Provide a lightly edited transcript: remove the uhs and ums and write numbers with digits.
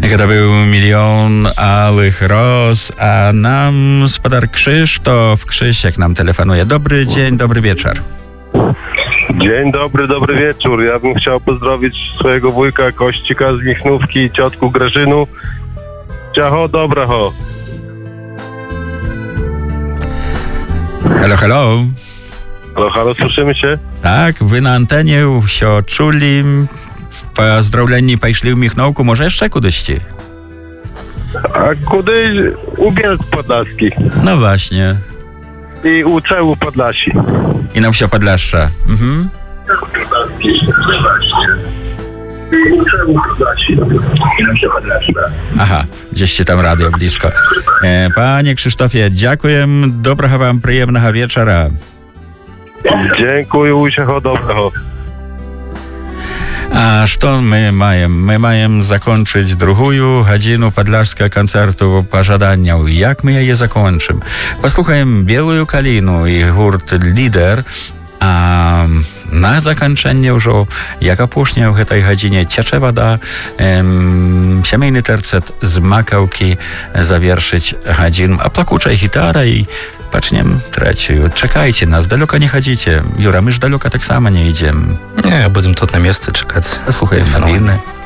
To był Milion Alych Roz, a nam gospodar Krzysiek nam telefonuje. Dobry dzień, dobry wieczór. Dzień dobry, dobry wieczór. Ja bym chciał pozdrowić swojego wujka Kościka z Michnówki i ciotku Grażynu. Ciacho, dobra ho. Halo, halo. Halo, halo, słyszymy się? Tak, wy na antenie się czuli. Pozdrowieni poszli w Michnówku, może jeszcze kudyście? A kudy u Bielsk Podlaski No właśnie. i u Czełu Podlasi. I na wsia Podlasza. Mhm. Aha, gdzieście tam radio blisko. Panie Krzysztofie, dziękuję. Dobrego wam, przyjemnego wieczora. Dziękuję, ciacho, dobra ho. A co my majem? My majem zakończyć drugą godzinę podlaskiego koncertu pożadania. Jak my je zakończymy? Posłuchajmy Białą Kalinu i hurt Lider, a na zakończenie już, jak opuszczę w tej godzinie, ciecze woda, siemejny tercet z Makałki zawierszyć godzinę, a plakucza i gitara i patrzniem trzecią. Czekajcie nas, daleko nie chodzicie. Jura, my już daleko tak samo nie idziemy. Nie, będziemy tu na miejscu czekać. Słuchajmy nowiny.